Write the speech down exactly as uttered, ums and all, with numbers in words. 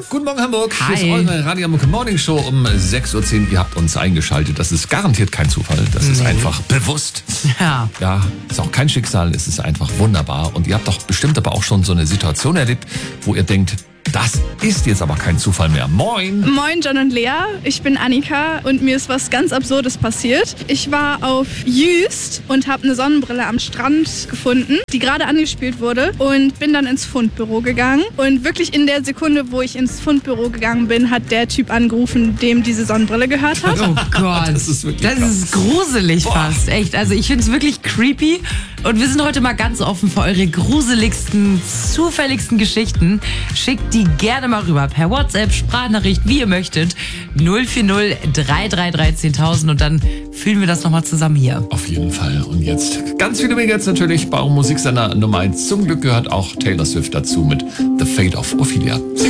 Guten Morgen, Hamburg. Hi. Hier ist eure Radio Hamburg Morning Show um sechs Uhr zehn. Ihr habt uns eingeschaltet. Das ist garantiert kein Zufall. Das ist Nee. einfach bewusst. Ja. Ja, ist auch kein Schicksal. Es ist einfach wunderbar. Und ihr habt doch bestimmt aber auch schon so eine Situation erlebt, wo ihr denkt, das ist jetzt aber kein Zufall mehr. Moin. Moin John und Lea, ich bin Annika und mir ist was ganz Absurdes passiert. Ich war auf Jüst und habe eine Sonnenbrille am Strand gefunden, die gerade angespielt wurde und bin dann ins Fundbüro gegangen. Und wirklich in der Sekunde, wo ich ins Fundbüro gegangen bin, hat der Typ angerufen, dem diese Sonnenbrille gehört hat. Oh Gott. Das ist wirklich Das krass. ist gruselig Boah. fast, echt. Also ich finde es wirklich creepy. Und wir sind heute mal ganz offen für eure gruseligsten, zufälligsten Geschichten. Schickt die gerne mal rüber per WhatsApp, Sprachnachricht, wie ihr möchtet. null vier null drei drei drei zehntausend und dann fühlen wir das nochmal zusammen hier. Auf jeden Fall. Und jetzt ganz viele Mega jetzt natürlich bei eurem Musiksender Nummer eins. Zum Glück gehört auch Taylor Swift dazu mit The Fate of Ophelia.